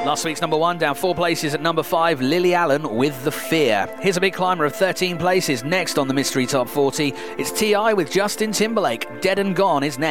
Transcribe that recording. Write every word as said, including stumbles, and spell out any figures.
Last week's number one down four places at number five, Lily Allen with The Fear. Here's a big climber of thirteen places. Next on the Mystery Top forty, it's T I with Justin Timberlake. Dead and Gone is next.